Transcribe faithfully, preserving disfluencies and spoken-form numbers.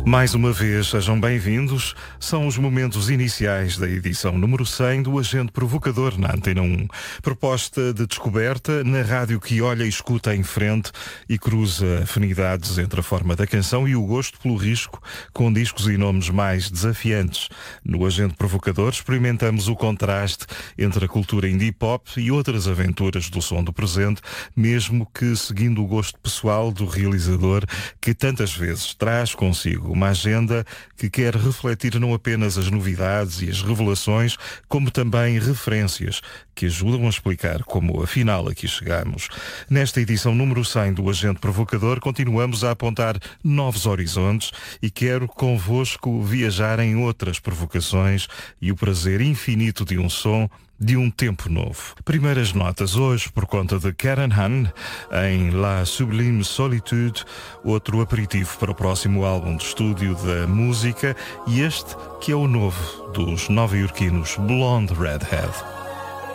Mais uma vez, sejam bem-vindos. São os momentos iniciais da edição número cem do Agente Provocador na Antena um. Proposta de descoberta na rádio que olha e escuta em frente e cruza afinidades entre a forma da canção e o gosto pelo risco, com discos e nomes mais desafiantes. No Agente Provocador experimentamos o contraste entre a cultura indie pop e outras aventuras do som do presente, mesmo que seguindo o gosto pessoal do realizador, que tantas vezes traz consigo uma agenda que quer refletir não apenas as novidades e as revelações, como também referências que ajudam a explicar como afinal aqui chegamos. Nesta edição número cem do Agente Provocador continuamos a apontar novos horizontes e quero convosco viajar em outras provocações e o prazer infinito de um som de um tempo novo. Primeiras notas hoje por conta de Karen Han em La Sublime Solitude, outro aperitivo para o próximo álbum de estúdio da música, e este que é o novo dos nova-iorquinos Blonde Redhead.